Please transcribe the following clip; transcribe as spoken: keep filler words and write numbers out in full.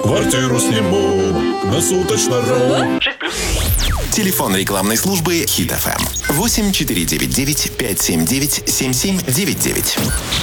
Квартиру сниму на суточно.ру. Телефон рекламной службы Хит эф эм восемь четыре девять девять пять семь девять семь семь девять девять.